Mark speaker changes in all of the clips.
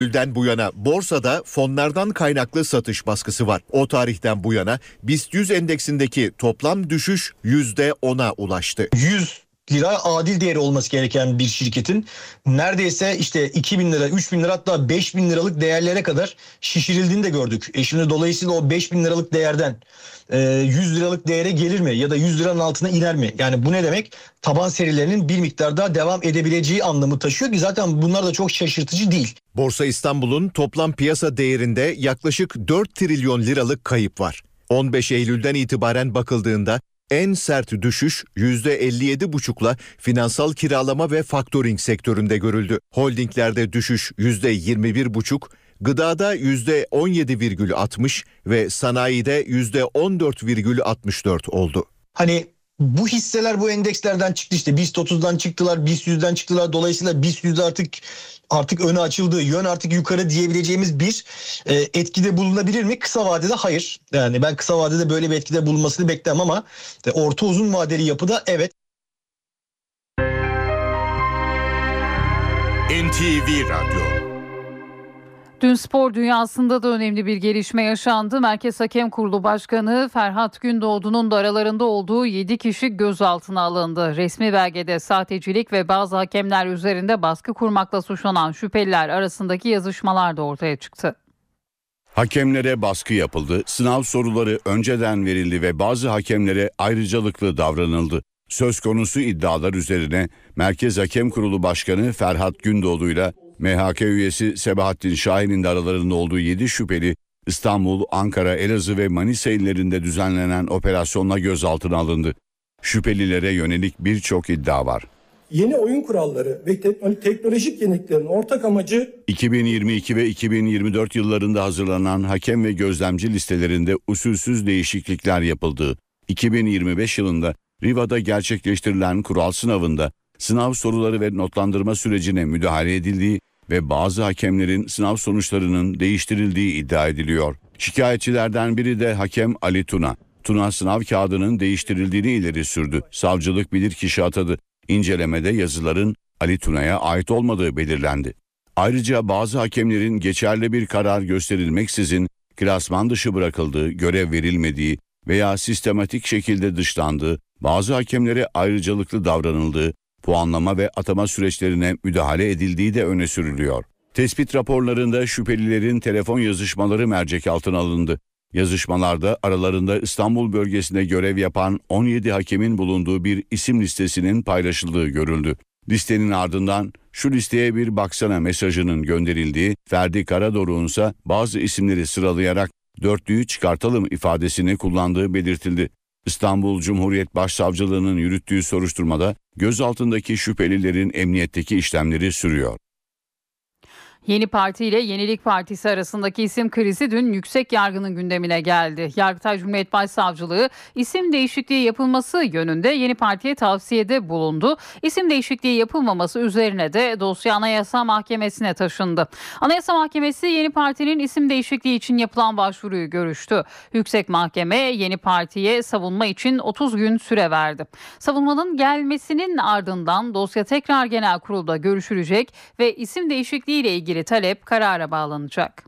Speaker 1: Eylül'den bu yana borsada fonlardan kaynaklı satış baskısı var. O tarihten bu yana BIST 100 endeksindeki toplam düşüş %10'a ulaştı.
Speaker 2: 100 lira adil değeri olması gereken bir şirketin neredeyse işte 2.000 lira, 3.000 lira, hatta 5.000 liralık değerlere kadar şişirildiğini de gördük. Şimdi dolayısıyla o 5.000 liralık değerden 100 liralık değere gelir mi ya da 100 liranın altına iner mi? Yani bu ne demek? Taban serilerinin bir miktar daha devam edebileceği anlamı taşıyor ki zaten bunlar da çok şaşırtıcı değil.
Speaker 1: Borsa İstanbul'un toplam piyasa değerinde yaklaşık 4 trilyon liralık kayıp var. 15 Eylül'den itibaren bakıldığında en sert düşüş %57,5'la finansal kiralama ve faktöring sektöründe görüldü. Holdinglerde düşüş %21,5, gıdada %17,60 ve sanayide %14,64 oldu.
Speaker 2: Hani bu hisseler bu endekslerden çıktı, işte BIST 30'dan çıktılar, BIST 100'den çıktılar. Dolayısıyla BIST 100'de artık önü açıldı, yön artık yukarı diyebileceğimiz bir etkide bulunabilir mi? Kısa vadede hayır. Yani ben kısa vadede böyle bir etkide bulunmasını beklemem ama orta uzun vadeli yapıda evet.
Speaker 1: NTV Radyo.
Speaker 3: Dün spor dünyasında da önemli bir gelişme yaşandı. Merkez Hakem Kurulu Başkanı Ferhat Gündoğdu'nun da aralarında olduğu 7 kişi gözaltına alındı. Resmi belgede sahtecilik ve bazı hakemler üzerinde baskı kurmakla suçlanan şüpheliler arasındaki yazışmalar da ortaya çıktı.
Speaker 4: Hakemlere baskı yapıldı, sınav soruları önceden verildi ve bazı hakemlere ayrıcalıklı davranıldı. Söz konusu iddialar üzerine Merkez Hakem Kurulu Başkanı Ferhat Gündoğdu'yla MHK üyesi Sebahattin Şahin'in de aralarında olduğu 7 şüpheli İstanbul, Ankara, Elazığ ve Manisa illerinde düzenlenen operasyonla gözaltına alındı. Şüphelilere yönelik birçok iddia var.
Speaker 5: Yeni oyun kuralları ve teknolojik yeniliklerin ortak amacı
Speaker 4: 2022 ve 2024 yıllarında hazırlanan hakem ve gözlemci listelerinde usulsüz değişiklikler yapıldığı, 2025 yılında Riva'da gerçekleştirilen kural sınavında sınav soruları ve notlandırma sürecine müdahale edildiği ve bazı hakemlerin sınav sonuçlarının değiştirildiği iddia ediliyor. Şikayetçilerden biri de hakem Ali Tuna. Tuna sınav kağıdının değiştirildiğini ileri sürdü. Savcılık bilirkişi atadı. İncelemede yazıların Ali Tuna'ya ait olmadığı belirlendi. Ayrıca bazı hakemlerin geçerli bir karar gösterilmeksizin klasman dışı bırakıldığı, görev verilmediği veya sistematik şekilde dışlandığı, bazı hakemlere ayrıcalıklı davranıldığı, puanlama ve atama süreçlerine müdahale edildiği de öne sürülüyor. Tespit raporlarında şüphelilerin telefon yazışmaları mercek altına alındı. Yazışmalarda aralarında İstanbul bölgesinde görev yapan 17 hakemin bulunduğu bir isim listesinin paylaşıldığı görüldü. Listenin ardından "şu listeye bir baksana" mesajının gönderildiği, Ferdi Karadoruk'un ise bazı isimleri sıralayarak "dörtlüyü çıkartalım" ifadesini kullandığı belirtildi. İstanbul Cumhuriyet Başsavcılığı'nın yürüttüğü soruşturmada gözaltındaki şüphelilerin emniyetteki işlemleri sürüyor.
Speaker 3: Yeni Parti ile Yenilik Partisi arasındaki isim krizi dün yüksek yargının gündemine geldi. Yargıtay Cumhuriyet Başsavcılığı isim değişikliği yapılması yönünde Yeni Parti'ye tavsiyede bulundu. İsim değişikliği yapılmaması üzerine de dosya Anayasa Mahkemesi'ne taşındı. Anayasa Mahkemesi Yeni Parti'nin isim değişikliği için yapılan başvuruyu görüştü. Yüksek Mahkeme Yeni Parti'ye savunma için 30 gün süre verdi. Savunmanın gelmesinin ardından dosya tekrar genel kurulda görüşülecek ve isim değişikliği ile ilgili talep karara bağlanacak.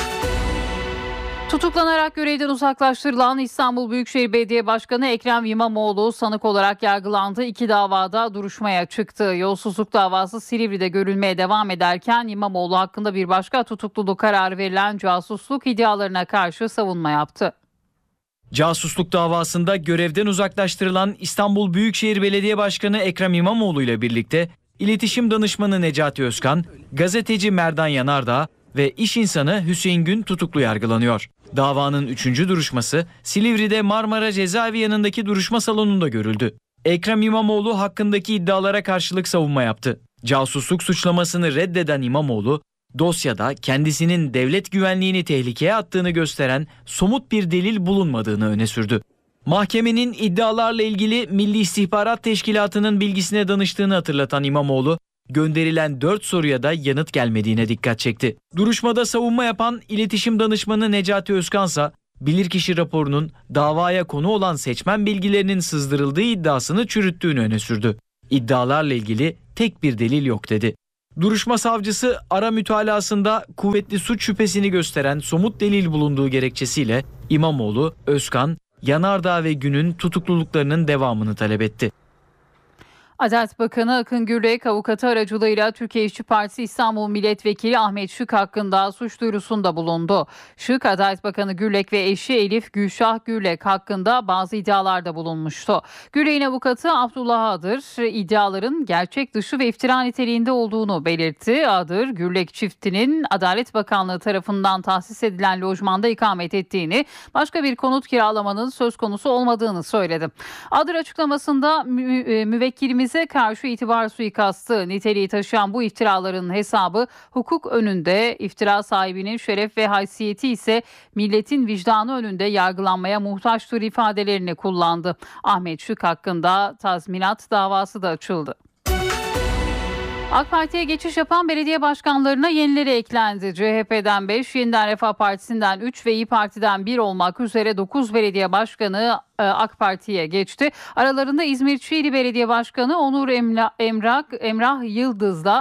Speaker 3: Tutuklanarak görevden uzaklaştırılan İstanbul Büyükşehir Belediye Başkanı Ekrem İmamoğlu sanık olarak yargılandı. 2 davada duruşmaya çıktı. Yolsuzluk davası Silivri'de görülmeye devam ederken İmamoğlu hakkında bir başka tutukluluk kararı verilen casusluk iddialarına karşı savunma yaptı.
Speaker 6: Casusluk davasında görevden uzaklaştırılan İstanbul Büyükşehir Belediye Başkanı Ekrem İmamoğlu ile birlikte İletişim Danışmanı Necati Özkan, gazeteci Merdan Yanardağ ve iş insanı Hüseyin Gün tutuklu yargılanıyor. Davanın 3. duruşması Silivri'de Marmara Cezaevi yanındaki duruşma salonunda görüldü. Ekrem İmamoğlu hakkındaki iddialara karşılık savunma yaptı. Casusluk suçlamasını reddeden İmamoğlu, dosyada kendisinin devlet güvenliğini tehlikeye attığını gösteren somut bir delil bulunmadığını öne sürdü. Mahkemenin iddialarla ilgili Milli İstihbarat Teşkilatı'nın bilgisine danıştığını hatırlatan İmamoğlu, gönderilen 4 soruya da yanıt gelmediğine dikkat çekti. Duruşmada savunma yapan İletişim Danışmanı Necati Özkansa, bilirkişi raporunun davaya konu olan seçmen bilgilerinin sızdırıldığı iddiasını çürüttüğünü öne sürdü. İddialarla ilgili tek bir delil yok dedi. Duruşma savcısı ara mütalasında kuvvetli suç şüphesini gösteren somut delil bulunduğu gerekçesiyle İmamoğlu, Özkan, Yanardağ ve Gün'ün tutukluluklarının devamını talep etti.
Speaker 3: Adalet Bakanı Akın Gürlek avukatı aracılığıyla Türkiye İşçi Partisi İstanbul Milletvekili Ahmet Şık hakkında suç duyurusunda bulundu. Şık, Adalet Bakanı Gürlek ve eşi Elif Gülşah Gürlek hakkında bazı iddialarda bulunmuştu. Gürlek'in avukatı Abdullah Adır iddiaların gerçek dışı ve iftira niteliğinde olduğunu belirtti. Adır, Gürlek çiftinin Adalet Bakanlığı tarafından tahsis edilen lojmanda ikamet ettiğini, başka bir konut kiralamanın söz konusu olmadığını söyledi. Adır açıklamasında müvekkilimiz karşı itibar suikastı niteliği taşıyan bu iftiraların hesabı hukuk önünde, iftira sahibinin şeref ve haysiyeti ise milletin vicdanı önünde yargılanmaya muhtaçtır ifadelerini kullandı. Ahmet Şık hakkında tazminat davası da açıldı. AK Parti'ye geçiş yapan belediye başkanlarına yenileri eklendi. CHP'den 5, Yeniden Refah Partisi'nden 3 ve İYİ Parti'den 1 olmak üzere 9 belediye başkanı AK Parti'ye geçti. Aralarında İzmir Çiğli Belediye Başkanı Onur Emrah Yıldız'da,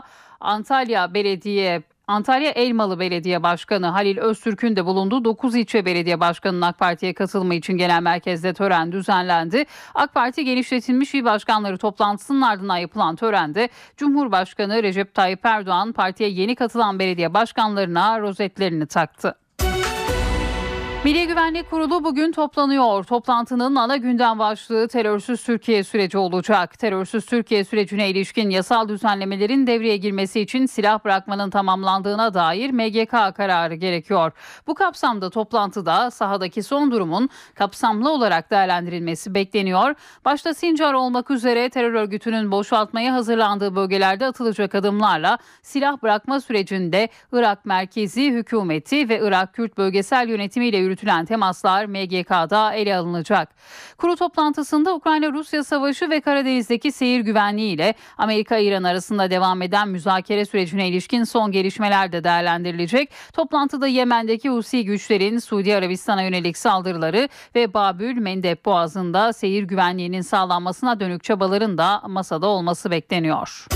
Speaker 3: Antalya Elmalı Belediye Başkanı Halil Öztürk'ün de bulunduğu 9 ilçe belediye başkanının AK Parti'ye katılımı için genel merkezde tören düzenlendi. AK Parti genişletilmiş il başkanları toplantısının ardından yapılan törende Cumhurbaşkanı Recep Tayyip Erdoğan partiye yeni katılan belediye başkanlarına rozetlerini taktı. Milli Güvenlik Kurulu bugün toplanıyor. Toplantının ana gündem başlığı terörsüz Türkiye süreci olacak. Terörsüz Türkiye sürecine ilişkin yasal düzenlemelerin devreye girmesi için silah bırakmanın tamamlandığına dair MGK kararı gerekiyor. Bu kapsamda toplantıda sahadaki son durumun kapsamlı olarak değerlendirilmesi bekleniyor. Başta Sincar olmak üzere terör örgütünün boşaltmaya hazırlandığı bölgelerde atılacak adımlarla silah bırakma sürecinde Irak merkezi hükümeti ve Irak Kürt bölgesel yönetimiyle yürütülen temaslar MGK'da ele alınacak. Kurul toplantısında Ukrayna-Rusya savaşı ve Karadeniz'deki seyir güvenliği ile Amerika-İran arasında devam eden müzakere sürecine ilişkin son gelişmeler de değerlendirilecek. Toplantıda Yemen'deki Husi güçlerin Suudi Arabistan'a yönelik saldırıları ve Babül-Mendeb Boğazı'nda seyir güvenliğinin sağlanmasına dönük çabaların da masada olması bekleniyor.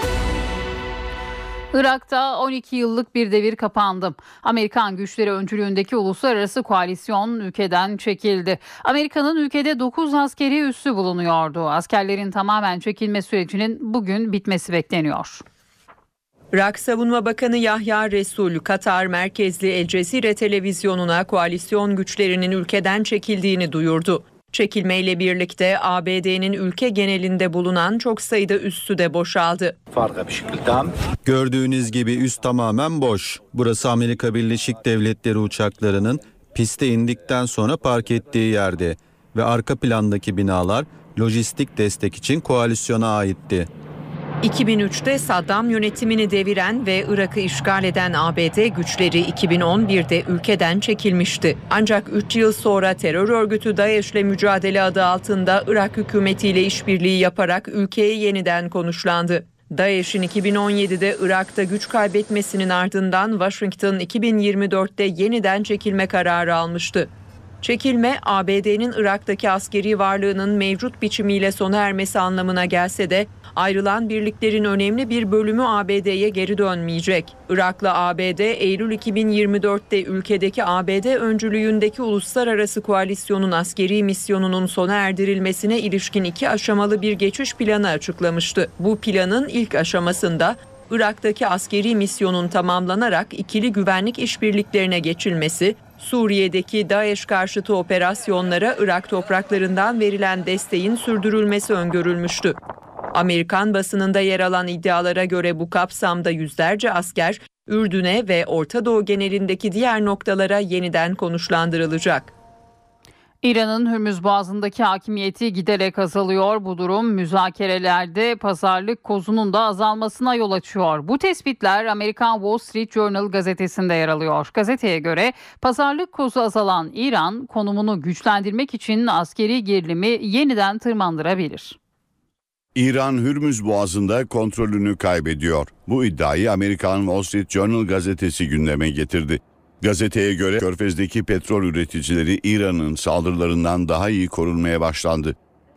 Speaker 3: Irak'ta 12 yıllık bir devir kapandı. Amerikan güçleri öncülüğündeki uluslararası koalisyon ülkeden çekildi. Amerika'nın ülkede 9 askeri üssü bulunuyordu. Askerlerin tamamen çekilme sürecinin bugün bitmesi bekleniyor.
Speaker 7: Irak Savunma Bakanı Yahya Resul, Katar merkezli El Cezire televizyonuna koalisyon güçlerinin ülkeden çekildiğini duyurdu. Çekilmeyle birlikte ABD'nin ülke genelinde bulunan çok sayıda üssü de boşaldı.
Speaker 8: Gördüğünüz gibi üst tamamen boş. Burası Amerika Birleşik Devletleri uçaklarının piste indikten sonra park ettiği yerde ve arka plandaki binalar lojistik destek için koalisyona aitti.
Speaker 7: 2003'te Saddam yönetimini deviren ve Irak'ı işgal eden ABD güçleri 2011'de ülkeden çekilmişti. Ancak 3 yıl sonra terör örgütü DAEŞ'le mücadele adı altında Irak hükümetiyle işbirliği yaparak ülkeye yeniden konuşlandı. DAEŞ'in 2017'de Irak'ta güç kaybetmesinin ardından Washington 2024'te yeniden çekilme kararı almıştı. Çekilme, ABD'nin Irak'taki askeri varlığının mevcut biçimiyle sona ermesi anlamına gelse de ayrılan birliklerin önemli bir bölümü ABD'ye geri dönmeyecek. Irak'la ABD, Eylül 2024'te ülkedeki ABD öncülüğündeki uluslararası koalisyonun askeri misyonunun sona erdirilmesine ilişkin 2 aşamalı bir geçiş planı açıklamıştı. Bu planın ilk aşamasında Irak'taki askeri misyonun tamamlanarak ikili güvenlik işbirliklerine geçilmesi, Suriye'deki DAEŞ karşıtı operasyonlara Irak topraklarından verilen desteğin sürdürülmesi öngörülmüştü. Amerikan basınında yer alan iddialara göre bu kapsamda yüzlerce asker Ürdün'e ve Orta Doğu genelindeki diğer noktalara yeniden konuşlandırılacak.
Speaker 3: İran'ın Hürmüz Boğazı'ndaki hakimiyeti giderek azalıyor. Bu durum müzakerelerde pazarlık kozunun da azalmasına yol açıyor. Bu tespitler Amerikan Wall Street Journal gazetesinde yer alıyor. Gazeteye göre pazarlık kozu azalan İran konumunu güçlendirmek için askeri gerilimi yeniden tırmandırabilir.
Speaker 4: İran Hürmüz Boğazı'nda kontrolünü kaybediyor. Bu iddiayı Amerikan Wall Street Journal gazetesi gündeme getirdi. Gazeteye göre Körfez'deki petrol üreticileri İran'ın saldırılarından daha iyi korunmaya başlandı.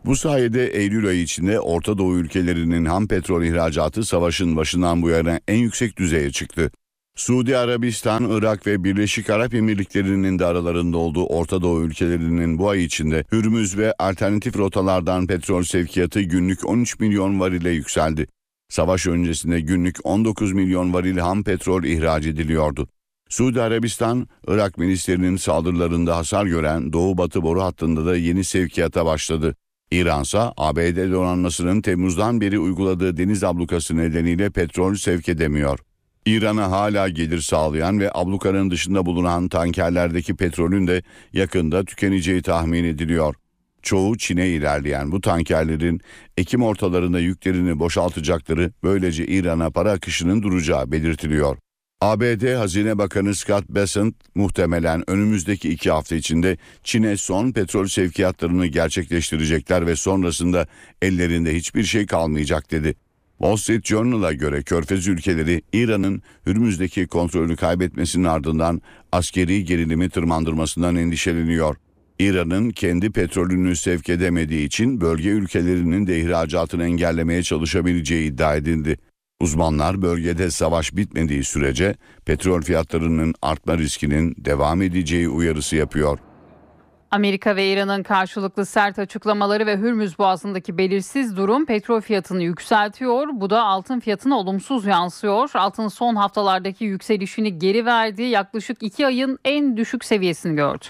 Speaker 4: Bu sayede Eylül ayı içinde Orta Doğu ülkelerinin ham petrol ihracatı savaşın başından bu yana en yüksek düzeye çıktı. Suudi Arabistan, Irak ve Birleşik Arap Emirlikleri'nin de aralarında olduğu Orta Doğu ülkelerinin bu ay içinde Hürmüz ve alternatif rotalardan petrol sevkiyatı günlük 13 milyon varile yükseldi. Savaş öncesinde günlük 19 milyon varil ham petrol ihraç ediliyordu. Suudi Arabistan, Irak milislerinin saldırılarında hasar gören Doğu-Batı boru hattında da yeni sevkiyata başladı. İransa ABD donanmasının Temmuz'dan beri uyguladığı deniz ablukası nedeniyle petrol sevk edemiyor. İran'a hala gelir sağlayan ve ablukanın dışında bulunan tankerlerdeki petrolün de yakında tükeneceği tahmin ediliyor. Çoğu Çin'e ilerleyen bu tankerlerin Ekim ortalarında yüklerini boşaltacakları, böylece İran'a para akışının duracağı belirtiliyor. ABD Hazine Bakanı Scott Bessent muhtemelen önümüzdeki 2 hafta içinde Çin'e son petrol sevkiyatlarını gerçekleştirecekler ve sonrasında ellerinde hiçbir şey kalmayacak dedi. Wall Street Journal'a göre Körfez ülkeleri İran'ın Hürmüz'deki kontrolünü kaybetmesinin ardından askeri gerilimi tırmandırmasından endişeleniyor. İran'ın kendi petrolünü sevk edemediği için bölge ülkelerinin de ihracatını engellemeye çalışabileceği iddia edildi. Uzmanlar bölgede savaş bitmediği sürece petrol fiyatlarının artma riskinin devam edeceği uyarısı yapıyor.
Speaker 3: Amerika ve İran'ın karşılıklı sert açıklamaları ve Hürmüz Boğazı'ndaki belirsiz durum petrol fiyatını yükseltiyor. Bu da altın fiyatına olumsuz yansıyor. Altın son haftalardaki yükselişini geri verdi. Yaklaşık 2 ayın en düşük seviyesini gördü.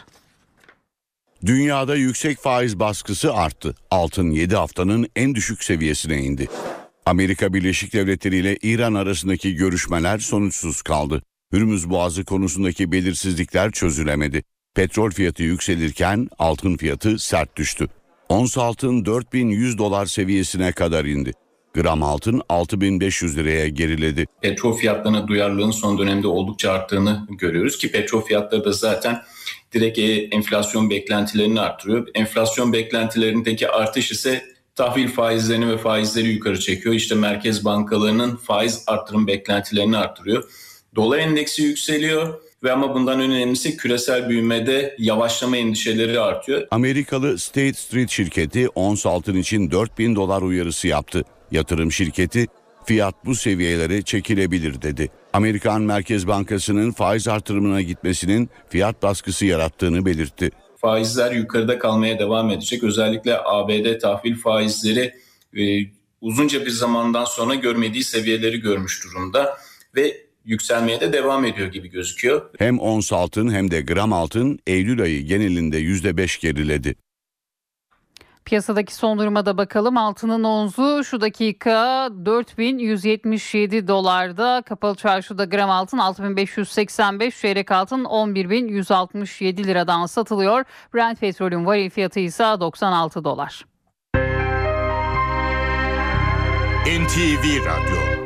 Speaker 4: Dünyada yüksek faiz baskısı arttı. Altın 7 haftanın en düşük seviyesine indi. Amerika Birleşik Devletleri ile İran arasındaki görüşmeler sonuçsuz kaldı. Hürmüz Boğazı konusundaki belirsizlikler çözülemedi. Petrol fiyatı yükselirken altın fiyatı sert düştü. Ons altın 4100 dolar seviyesine kadar indi. Gram altın 6500 liraya geriledi.
Speaker 9: Petrol fiyatlarına duyarlılığın son dönemde oldukça arttığını görüyoruz ki petrol fiyatları da zaten direkt enflasyon beklentilerini arttırıyor. Enflasyon beklentilerindeki artış ise tahvil faizlerini ve faizleri yukarı çekiyor. İşte merkez bankalarının faiz artırım beklentilerini arttırıyor. Dolar endeksi yükseliyor ve ama bundan önemlisi küresel büyümede yavaşlama endişeleri artıyor.
Speaker 4: Amerikalı State Street şirketi ons altın için 4000 dolar uyarısı yaptı. Yatırım şirketi fiyat bu seviyelere çekilebilir dedi. Amerikan Merkez Bankası'nın faiz artırımına gitmesinin fiyat baskısı yarattığını belirtti.
Speaker 9: Faizler yukarıda kalmaya devam edecek. Özellikle ABD tahvil faizleri uzunca bir zamandan sonra görmediği seviyeleri görmüş durumda ve yükselmeye de devam ediyor gibi gözüküyor.
Speaker 4: Hem ons altın hem de gram altın Eylül ayı genelinde %5 geriledi.
Speaker 3: Piyasadaki son duruma da bakalım. Altının onzu şu dakika 4177 dolarda. Kapalı çarşıda gram altın 6585, çeyrek altın 11167 liradan satılıyor. Brent petrolün varil fiyatı ise 96 dolar.
Speaker 10: NTV Radyo.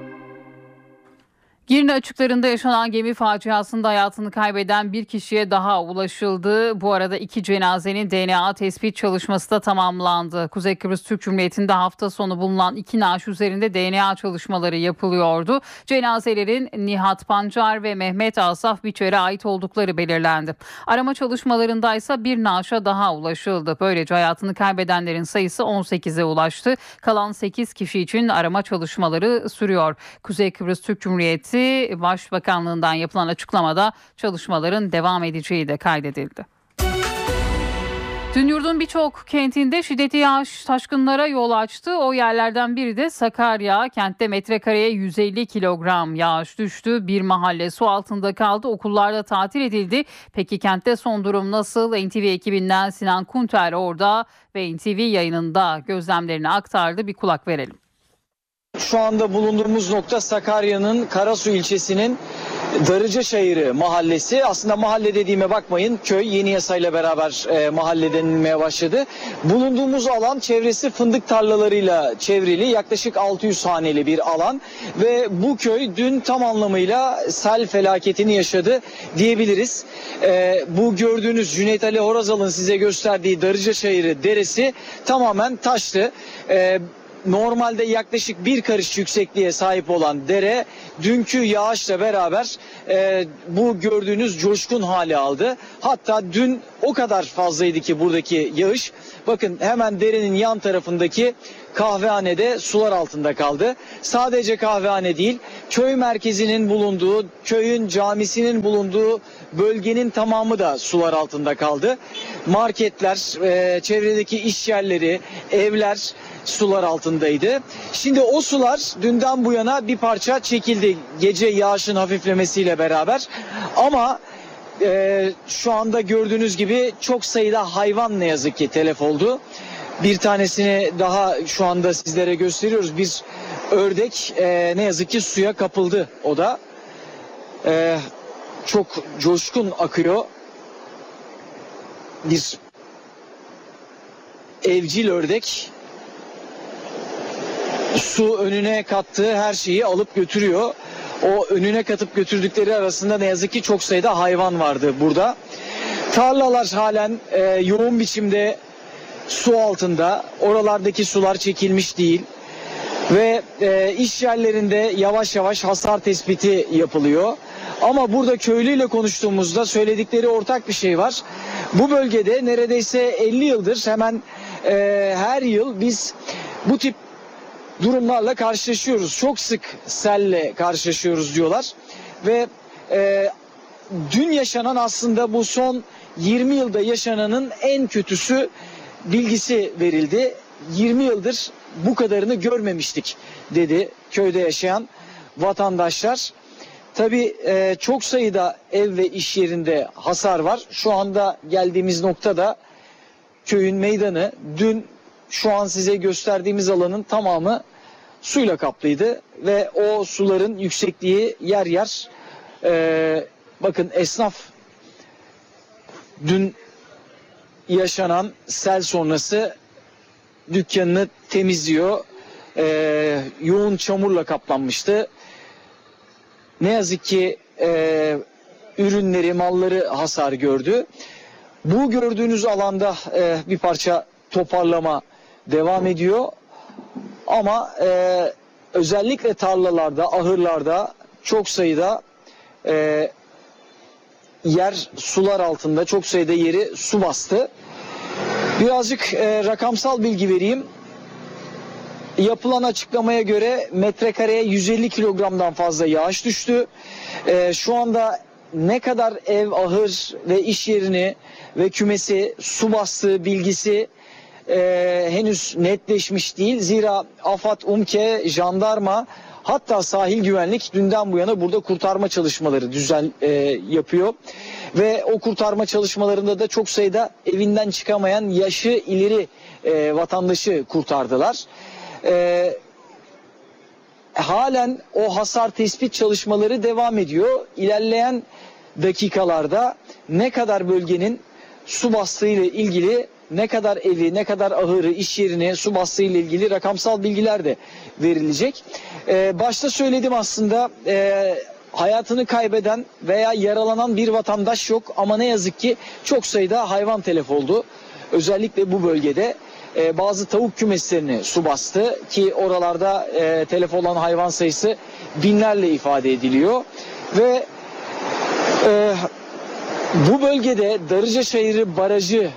Speaker 3: Girne açıklarında yaşanan gemi faciasında hayatını kaybeden bir kişiye daha ulaşıldı. Bu arada 2 cenazenin DNA tespit çalışması da tamamlandı. Kuzey Kıbrıs Türk Cumhuriyeti'nde hafta sonu bulunan 2 naaş üzerinde DNA çalışmaları yapılıyordu. Cenazelerin Nihat Pancar ve Mehmet Asaf Biçer'e ait oldukları belirlendi. Arama çalışmalarında ise bir naaşa daha ulaşıldı. Böylece hayatını kaybedenlerin sayısı 18'e ulaştı. Kalan 8 kişi için arama çalışmaları sürüyor. Kuzey Kıbrıs Türk Cumhuriyeti Başbakanlığından yapılan açıklamada çalışmaların devam edeceği de kaydedildi. Dün yurdun birçok kentinde şiddetli yağış taşkınlara yol açtı. O yerlerden biri de Sakarya. Kentte metrekareye 150 kilogram yağış düştü. Bir mahalle su altında kaldı. Okullarda tatil edildi. Peki kentte son durum nasıl? NTV ekibinden Sinan Kunter orada ve NTV yayınında gözlemlerini aktardı. Bir kulak verelim.
Speaker 11: Şu anda bulunduğumuz nokta Sakarya'nın Karasu ilçesinin Darıcaçayırı mahallesi. Aslında mahalle dediğime bakmayın, köy yeni yasayla beraber mahalle denilmeye başladı. Bulunduğumuz alan çevresi fındık tarlalarıyla çevrili, yaklaşık 600 haneli bir alan ve bu köy dün tam anlamıyla sel felaketini yaşadı diyebiliriz. Bu gördüğünüz Cüneyt Ali Horazal'ın size gösterdiği Darıcaçayırı deresi tamamen taştı. Normalde yaklaşık bir karış yüksekliğe sahip olan dere dünkü yağışla beraber bu gördüğünüz coşkun hali aldı. Hatta dün o kadar fazlaydı ki buradaki yağış Bakın hemen derenin yan tarafındaki kahvehanede sular altında kaldı. Sadece kahvehane değil, köy merkezinin bulunduğu, köyün camisinin bulunduğu bölgenin tamamı da sular altında kaldı. Marketler, çevredeki iş yerleri, evler sular altındaydı. Şimdi o sular dünden bu yana bir parça çekildi gece yağışın hafiflemesiyle beraber. Ama şu anda gördüğünüz gibi çok sayıda hayvan ne yazık ki telef oldu. Bir tanesini daha şu anda sizlere gösteriyoruz. Bir ördek ne yazık ki suya kapıldı o da. Çok coşkun akıyor. Bir evcil ördek su önüne kattığı her şeyi alıp götürüyor. O önüne katıp götürdükleri arasında ne yazık ki çok sayıda hayvan vardı burada. Tarlalar halen yoğun biçimde su altında. Oralardaki sular çekilmiş değil. Ve iş yerlerinde yavaş yavaş hasar tespiti yapılıyor. Ama burada köylüyle konuştuğumuzda söyledikleri ortak bir şey var. Bu bölgede neredeyse 50 yıldır hemen her yıl biz bu tip durumlarla karşılaşıyoruz. Çok sık selle karşılaşıyoruz diyorlar. Ve dün yaşanan aslında bu son 20 yılda yaşananın en kötüsü bilgisi verildi. 20 yıldır bu kadarını görmemiştik dedi köyde yaşayan vatandaşlar. Tabii çok sayıda ev ve iş yerinde hasar var. Şu anda geldiğimiz noktada köyün meydanı, dün şu an size gösterdiğimiz alanın tamamı suyla kaplıydı ve o suların yüksekliği yer yer bakın esnaf dün yaşanan sel sonrası dükkanını temizliyor. Yoğun çamurla kaplanmıştı. Ne yazık ki ürünleri, malları hasar gördü. Bu gördüğünüz alanda bir parça toparlama devam ediyor. Ama özellikle tarlalarda, ahırlarda çok sayıda yer sular altında, çok sayıda yeri su bastı. Birazcık rakamsal bilgi vereyim. Yapılan açıklamaya göre metrekareye 150 kilogramdan fazla yağış düştü. Şu anda ne kadar ev, ahır ve iş yerini ve kümesi su bastığı bilgisi henüz netleşmiş değil. Zira AFAD, UMKE, jandarma hatta sahil güvenlik dünden bu yana burada kurtarma çalışmaları yapıyor. Ve o kurtarma çalışmalarında da çok sayıda evinden çıkamayan yaşı ileri vatandaşı kurtardılar. Halen o hasar tespit çalışmaları devam ediyor. İlerleyen dakikalarda ne kadar bölgenin su bastığı ile ilgili, ne kadar evi, ne kadar ahırı, iş yerini su bastığı ile ilgili rakamsal bilgiler de verilecek. Başta söyledim aslında hayatını kaybeden veya yaralanan bir vatandaş yok ama ne yazık ki çok sayıda hayvan telef oldu. Özellikle bu bölgede bazı tavuk kümeslerini su bastı ki oralarda telef olan hayvan sayısı binlerle ifade ediliyor. Ve bu bölgede Darıcaçayırı Barajı,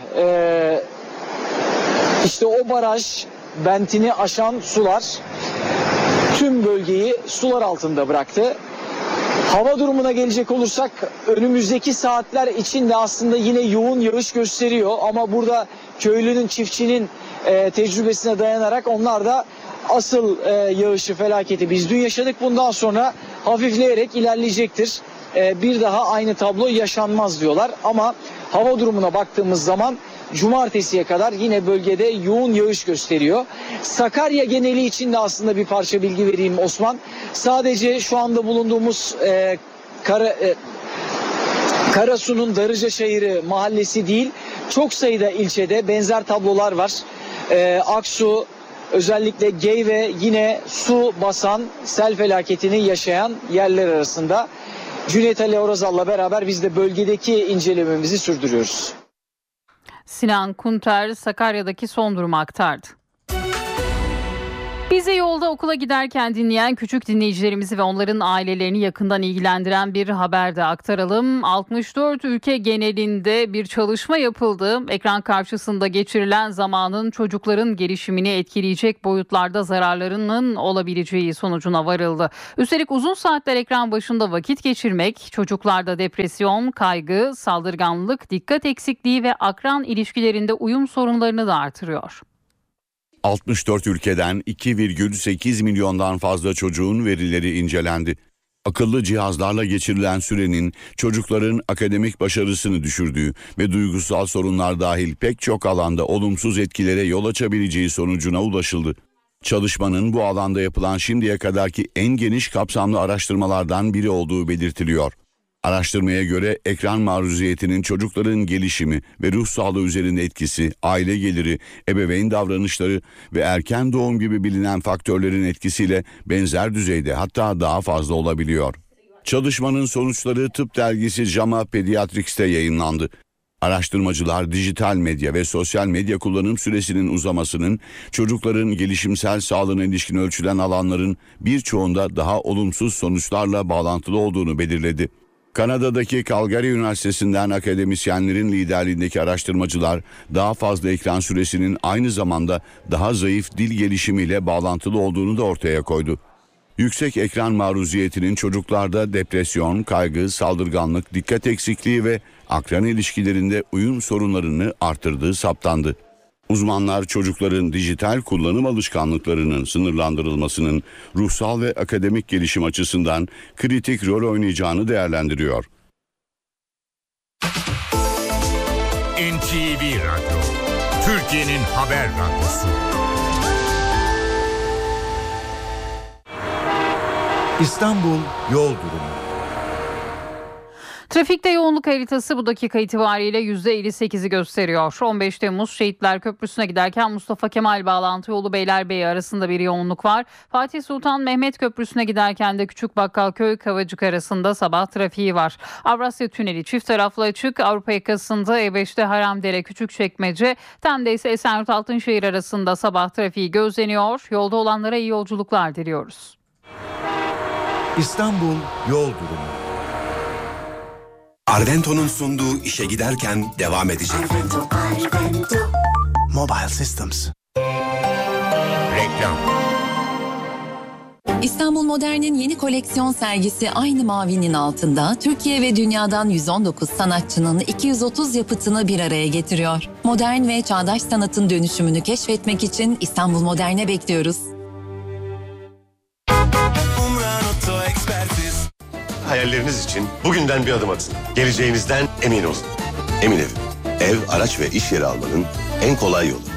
Speaker 11: işte o baraj bentini aşan sular tüm bölgeyi sular altında bıraktı. Hava durumuna gelecek olursak önümüzdeki saatler içinde aslında yine yoğun yağış gösteriyor ama burada köylünün, çiftçinin tecrübesine dayanarak onlar da asıl yağışı, felaketi biz dün yaşadık, bundan sonra hafifleyerek ilerleyecektir. Bir daha aynı tablo yaşanmaz diyorlar ama hava durumuna baktığımız zaman cumartesiye kadar yine bölgede yoğun yağış gösteriyor. Sakarya geneli için de aslında bir parça bilgi vereyim Osman. Sadece şu anda bulunduğumuz Karasu'nun Darıcaçayırı mahallesi değil, çok sayıda ilçede benzer tablolar var. Aksu, özellikle Geyve yine su basan, sel felaketini yaşayan yerler arasında. Cüneyt Ali Orazal'la beraber biz de bölgedeki incelememizi sürdürüyoruz.
Speaker 3: Sinan Kunter Sakarya'daki son durumu aktardı. Bizi yolda okula giderken dinleyen küçük dinleyicilerimizi ve onların ailelerini yakından ilgilendiren bir haber de aktaralım. 64 ülke genelinde bir çalışma yapıldı. Ekran karşısında geçirilen zamanın çocukların gelişimini etkileyecek boyutlarda zararlarının olabileceği sonucuna varıldı. Üstelik uzun saatler ekran başında vakit geçirmek çocuklarda depresyon, kaygı, saldırganlık, dikkat eksikliği ve akran ilişkilerinde uyum sorunlarını da artırıyor.
Speaker 4: 64 ülkeden 2,8 milyondan fazla çocuğun verileri incelendi. Akıllı cihazlarla geçirilen sürenin çocukların akademik başarısını düşürdüğü ve duygusal sorunlar dahil pek çok alanda olumsuz etkilere yol açabileceği sonucuna ulaşıldı. Çalışmanın bu alanda yapılan şimdiye kadarki en geniş kapsamlı araştırmalardan biri olduğu belirtiliyor. Araştırmaya göre ekran maruziyetinin çocukların gelişimi ve ruh sağlığı üzerinde etkisi, aile geliri, ebeveyn davranışları ve erken doğum gibi bilinen faktörlerin etkisiyle benzer düzeyde, hatta daha fazla olabiliyor. Çalışmanın sonuçları tıp dergisi JAMA Pediatrics'te yayınlandı. Araştırmacılar dijital medya ve sosyal medya kullanım süresinin uzamasının çocukların gelişimsel sağlığına ilişkin ölçülen alanların birçoğunda daha olumsuz sonuçlarla bağlantılı olduğunu belirledi. Kanada'daki Calgary Üniversitesi'nden akademisyenlerin liderliğindeki araştırmacılar daha fazla ekran süresinin aynı zamanda daha zayıf dil gelişimiyle bağlantılı olduğunu da ortaya koydu. Yüksek ekran maruziyetinin çocuklarda depresyon, kaygı, saldırganlık, dikkat eksikliği ve akran ilişkilerinde uyum sorunlarını artırdığı saptandı. Uzmanlar çocukların dijital kullanım alışkanlıklarının sınırlandırılmasının ruhsal ve akademik gelişim açısından kritik rol oynayacağını değerlendiriyor.
Speaker 10: NTV Radyo, Türkiye'nin haber radyosu.
Speaker 1: İstanbul yol durumu.
Speaker 3: Trafikte yoğunluk haritası bu dakika itibariyle %58'i gösteriyor. 15 Temmuz Şehitler Köprüsü'ne giderken Mustafa Kemal bağlantı yolu Beylerbeyi arasında bir yoğunluk var. Fatih Sultan Mehmet Köprüsü'ne giderken de Küçükbakkalköy Kavacık arasında sabah trafiği var. Avrasya Tüneli çift taraflı açık. Avrupa yakasında E5'te Haramdere Küçükçekmece, Tem'de ise Esenyurt Altınşehir arasında sabah trafiği gözleniyor. Yolda olanlara iyi yolculuklar diliyoruz.
Speaker 1: İstanbul yol durumu.
Speaker 12: Arvento'nun sunduğu işe giderken devam edecek. Arvento. Mobile Systems.
Speaker 10: Reklam.
Speaker 13: İstanbul Modern'in yeni koleksiyon sergisi aynı mavinin altında Türkiye ve dünyadan 119 sanatçının 230 yapıtını bir araya getiriyor. Modern ve çağdaş sanatın dönüşümünü keşfetmek için İstanbul Modern'e bekliyoruz.
Speaker 14: Hayalleriniz için bugünden bir adım atın. Geleceğinizden emin olun. Emin Ev, ev, araç ve iş yeri almanın en kolay yolu.